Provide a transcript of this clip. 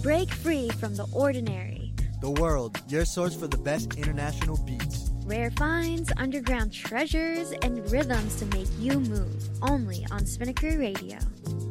Break free from the ordinary. The World, your source for the best international beats. Rare finds, underground treasures, and rhythms to make you move. Only on Spinnaker Radio.